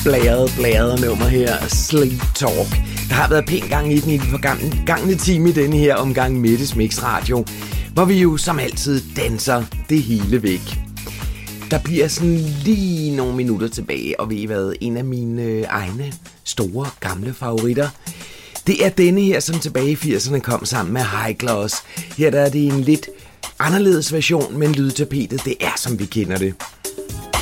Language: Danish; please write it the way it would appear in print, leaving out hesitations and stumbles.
blæret nummer her, Sleep Talk. Der har været pænt gang i den i den forgangne time i denne her omgang Mettes Mix Radio, hvor vi jo som altid danser det hele væk. Der bliver sådan lige nogle minutter tilbage, og ved I hvad, en af mine egne store gamle favoritter, det er denne her, som tilbage i 80'erne kom sammen med High Gloss. Her der er det en lidt anderledes version, men lydtapetet, det er som vi kender det.